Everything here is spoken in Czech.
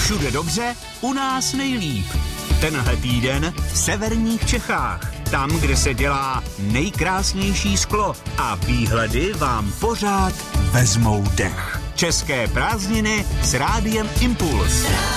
Všude dobře, u nás nejlíp. Tenhle týden v severních Čechách. Tam, kde se dělá nejkrásnější sklo a výhledy vám pořád vezmou dech. České prázdniny s Rádiem Impuls.